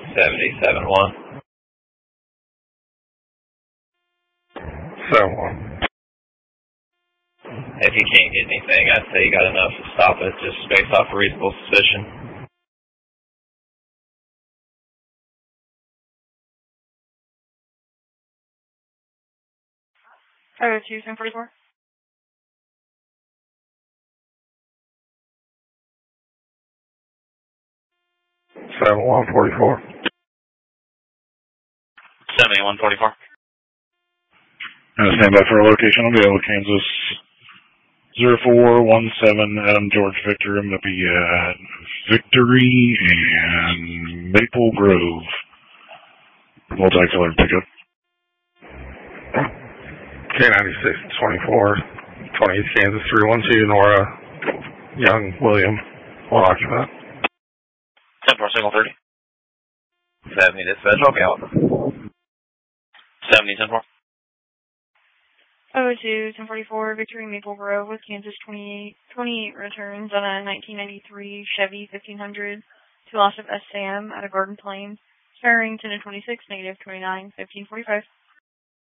7071. 71. If you can't get anything, I'd say you got enough to stop it, just based off reasonable suspicion. Oh, 1044. 7144. 7144. Stand by for a location on Vale, Kansas. 0417 Adam George Victor. I'm going to be at Victory and Maple Grove. Multicolored pickup. K9624, 28 Kansas 312, Nora Young William, one occupant. 10-4, single 30. 70 dispatch, okay. 70, 10-4. 1044, Victory Maple Grove with Kansas 28 returns on a 1993 Chevy 1500 to loss of SAM at a Garden Plain, carrying 10-26, negative 29, 1545.